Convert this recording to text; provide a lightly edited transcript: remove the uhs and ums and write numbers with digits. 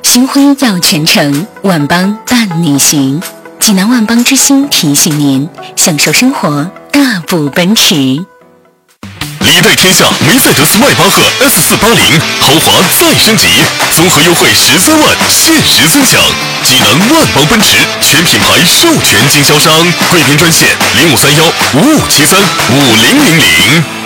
星辉耀全城，万邦伴你行。济南万邦之星提醒您，享受生活，大步奔驰。 礼待天下梅赛德斯迈巴赫 S480 豪华再升级，综合优惠13万，限时尊享。济南万邦奔驰全品牌授权经销商，贵宾专线053155735000。